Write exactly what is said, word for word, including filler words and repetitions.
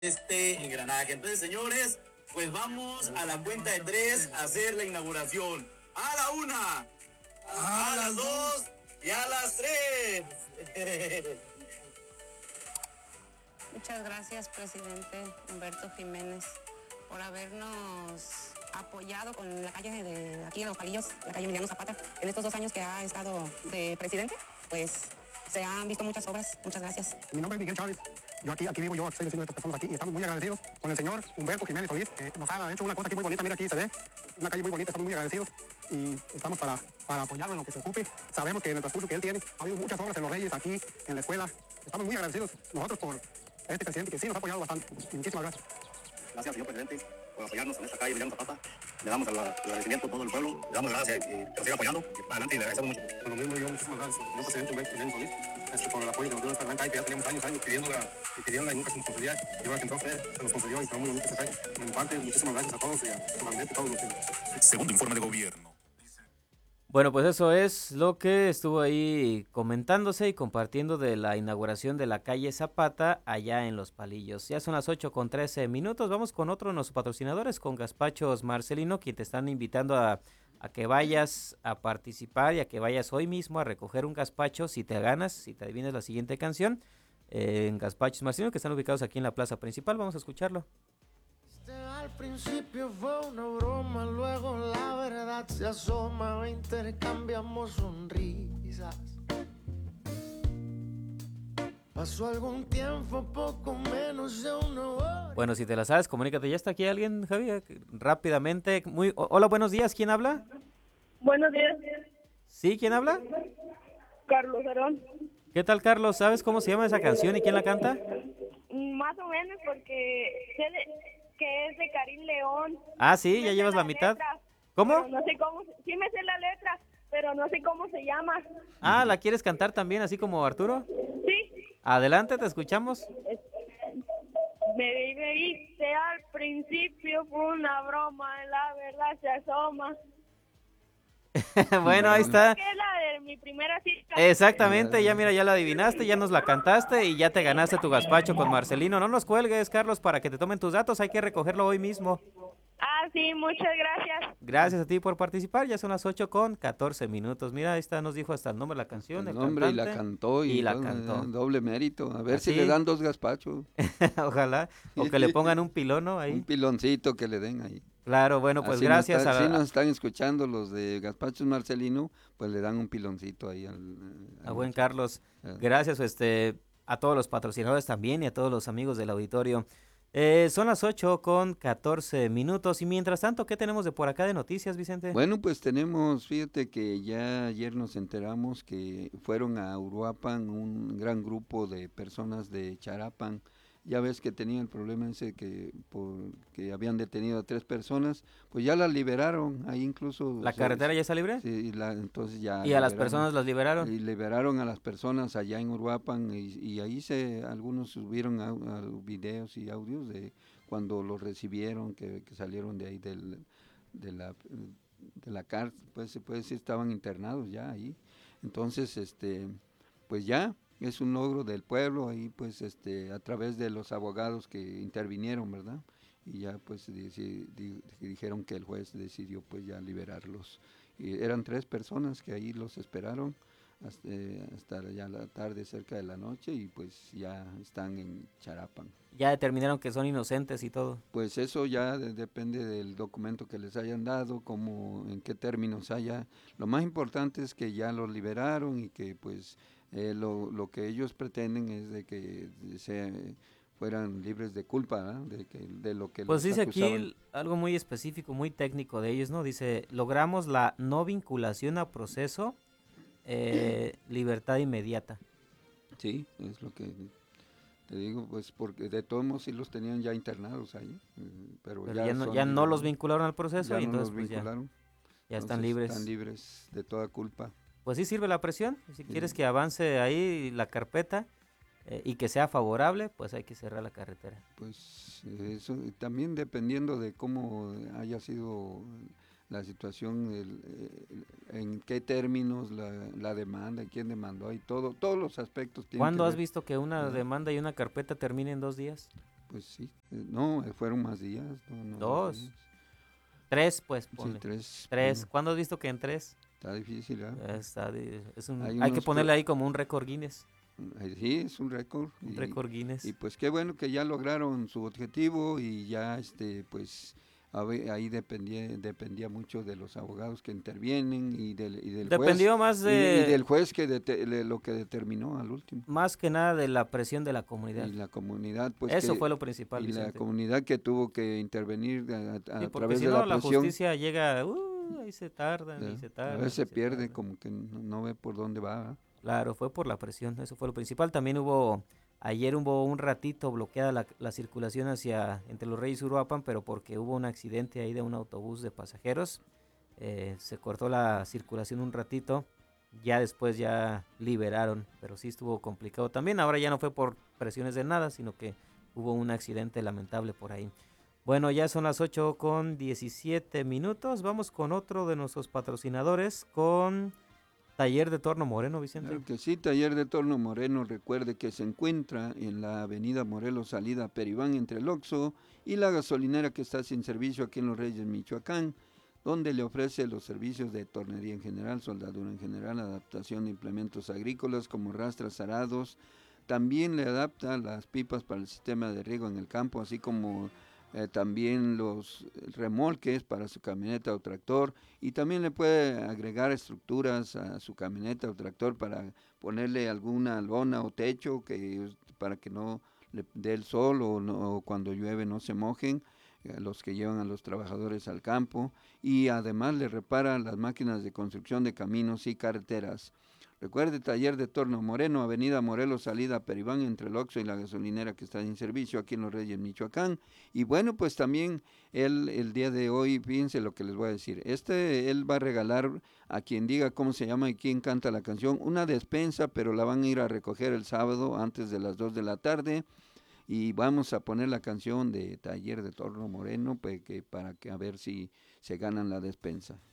este engranaje. Entonces, señores, pues vamos a la cuenta de tres a hacer la inauguración. A la una, a las dos y a las tres. Muchas gracias, presidente Humberto Jiménez, por habernos apoyado con la calle de aquí de Los Palillos, la calle Emiliano Zapata. En estos dos años que ha estado de presidente, pues se han visto muchas obras. Muchas gracias. Mi nombre es Miguel Chávez. Yo aquí, aquí vivo, yo soy vecino de estas personas aquí y estamos muy agradecidos con el señor Humberto Jiménez Solís, que nos ha hecho una cosa aquí muy bonita. Mira, aquí se ve una calle muy bonita, estamos muy agradecidos y estamos para, para apoyarlo en lo que se ocupe. Sabemos que en el transcurso que él tiene ha habido muchas obras en Los Reyes, aquí en la escuela. Estamos muy agradecidos nosotros por este presidente que sí nos ha apoyado bastante. Y muchísimas gracias. Gracias, señor presidente, por apoyarnos en esta calle Emiliano Zapata. Le damos el agradecimiento a todo el pueblo, le damos gracias y que nos siga apoyando. Y para adelante y le agradecemos mucho. Bueno, mismo yo, muchísimas gracias, señor presidente Humberto Jiménez Solís, este, por el apoyo que nos dio esta gran calle, que ya teníamos años, años pidiéndola y pidiéndola y nunca se nos concedía. Y ahora que entró usted, se nos concedió y está muy bonito esta calle. En parte, muchísimas gracias a todos y a su gabinete y todos los que... Segundo informe de gobierno. Bueno, pues eso es lo que estuvo ahí comentándose y compartiendo de la inauguración de la calle Zapata allá en Los Palillos. Ya son las ocho con trece minutos, vamos con otro de nuestros patrocinadores, con Gazpachos Marcelino, quien te están invitando a, a que vayas a participar y a que vayas hoy mismo a recoger un gazpacho si te ganas, si te adivinas la siguiente canción, eh, en Gazpachos Marcelino, que están ubicados aquí en la plaza principal. Vamos a escucharlo. Al principio fue una broma, luego la verdad se asoma, intercambiamos sonrisas. Pasó algún tiempo, poco menos de una hora. Bueno, si te la sabes, comunícate. ¿Ya está aquí alguien, Javier? Rápidamente. Muy, hola, buenos días. ¿Quién habla? Buenos días. ¿Sí? ¿Quién habla? Carlos Arón. ¿Qué tal, Carlos? ¿Sabes cómo se llama esa canción y quién la canta? Más o menos porque sé de, que es de Karim León. Ah, sí, Me ya sé llevas la mitad. letra, ¿Cómo? pero no sé cómo, sí me sé la letra, pero no sé cómo se llama. Ah, ¿la quieres cantar también, así como Arturo? Sí. Adelante, te escuchamos. Me viste al principio, fue una broma, la verdad se asoma. Bueno, ahí está. Que es la de mi primera cita. Exactamente, ya mira, ya la adivinaste, ya nos la cantaste y ya te ganaste tu gazpacho con Marcelino. No nos cuelgues, Carlos, para que te tomen tus datos, hay que recogerlo hoy mismo. Ah, sí, muchas gracias. Gracias a ti por participar, ya son las ocho con catorce minutos. Mira, ahí está, nos dijo hasta el nombre de la canción, el, el nombre y la cantante, cantó y, y la todo, cantó. Doble mérito, a ver Así. si le dan dos gazpachos. Ojalá, o que le pongan un pilón, ¿no? Ahí. Un piloncito que le den ahí. Claro, bueno, pues Así gracias nos está, a... Si nos están escuchando los de Gazpachos Marcelino, pues le dan un piloncito ahí al... al a buen Carlos. Eh. Gracias este, a todos los patrocinadores también y a todos los amigos del auditorio. Eh, son las ocho con catorce minutos y mientras tanto, ¿qué tenemos de por acá de noticias, Vicente? Bueno, pues tenemos, fíjate que ya ayer nos enteramos que fueron a Uruapan un gran grupo de personas de Charapan. Ya ves que tenían el problema ese que por, que habían detenido a tres personas, pues ya las liberaron, ahí incluso... ¿La carretera ya está libre? Sí, la, entonces ya... ¿Y a las personas las liberaron? Y liberaron a las personas allá en Uruapan y, y ahí se algunos subieron a, a videos y audios de cuando los recibieron, que, que salieron de ahí del, de la de la cárcel, pues se puede decir estaban internados ya ahí. Entonces, este, pues ya... es un logro del pueblo ahí pues este a través de los abogados que intervinieron, ¿verdad? Y ya pues di, di, dijeron que el juez decidió pues ya liberarlos. Y eran tres personas que ahí los esperaron hasta, eh, hasta ya la tarde, cerca de la noche, y pues ya están en Charapan. Ya determinaron que son inocentes y todo. Pues eso ya de, depende del documento que les hayan dado, cómo, en qué términos haya. Lo más importante es que ya los liberaron y que pues eh, lo, lo que ellos pretenden es de que se fueran libres de culpa, ¿eh? de, que, de lo que pues los dice acusaban. Aquí algo muy específico, muy técnico de ellos, ¿no? Dice, logramos la no vinculación a proceso, eh, libertad inmediata. Sí, es lo que te digo, pues porque de todos modos sí los tenían ya internados ahí, pero, pero ya, ya, no, son, ya no los vincularon al proceso ya y no entonces los pues vincularon. ya, ya están Entonces, libres. Están libres de toda culpa. Pues sí sirve la presión, si Sí. quieres que avance ahí la carpeta eh, y que sea favorable, pues hay que cerrar la carretera. Pues eso, también dependiendo de cómo haya sido la situación, el, el, en qué términos la, la demanda, quién demandó y todo, todos los aspectos. ¿Cuándo has ver. visto que una ¿Sí? demanda y una carpeta termine en dos días? pues sí, eh, no, eh, fueron más días. No, no, Dos. días. Tres, pues, Sí, ponle. tres. Tres. bueno, ¿Cuándo has visto que en tres? está difícil, ¿ah? Está di- es un- Hay hay que unos ponerle pro- ahí como un récord Guinness. Eh, Sí, es un récord. Un y- récord Guinness. Y pues qué bueno que ya lograron su objetivo y ya este pues a ve- ahí dependía dependía mucho de los abogados que intervienen y del, y del Dependió juez más y- de- y, del juez que dete- le- lo que determinó al último. Más que nada de la presión de la comunidad. Y la comunidad pues Eso que- fue lo principal, y la Vicente. comunidad que tuvo que intervenir de- a, a Sí, porque través si de no, la la presión. justicia llega, uh, ahí se tardan, y ya, se a tardan. veces y se se pierde tardan. como que no, no ve por dónde va. ¿verdad? Claro, fue por la presión, eso fue lo principal. También hubo, ayer hubo un ratito bloqueada la, la circulación hacia, entre Los Reyes y Uruapan, pero porque hubo un accidente ahí de un autobús de pasajeros, eh, se cortó la circulación un ratito, ya después ya liberaron, pero sí estuvo complicado también. Ahora ya no fue por presiones de nada, sino que hubo un accidente lamentable por ahí. Bueno, ya son las ocho con diecisiete minutos, vamos con otro de nuestros patrocinadores, con Taller de Torno Moreno, Vicente. Claro que sí, Taller de Torno Moreno, recuerde que se encuentra en la avenida Morelos, salida Peribán, entre el Oxxo y la gasolinera que está sin servicio aquí en Los Reyes, Michoacán, donde le ofrece los servicios de tornería en general, soldadura en general, adaptación de implementos agrícolas como rastras, arados. También le adapta las pipas para el sistema de riego en el campo, así como eh, también los remolques para su camioneta o tractor, y también le puede agregar estructuras a su camioneta o tractor para ponerle alguna lona o techo que para que no le dé el sol o, no, o cuando llueve no se mojen eh, los que llevan a los trabajadores al campo, y además le repara las máquinas de construcción de caminos y carreteras. Recuerde, Taller de Torno Moreno, avenida Morelos, salida Peribán, entre el Oxxo y la gasolinera que está en servicio aquí en Los Reyes, Michoacán. Y bueno, pues también él el día de hoy, fíjense lo que les voy a decir. Este, él va a regalar a quien diga cómo se llama y quién canta la canción, una despensa, pero la van a ir a recoger el sábado antes de las dos de la tarde. Y vamos a poner la canción de Taller de Torno Moreno, pues, que, para que a ver si se ganan la despensa.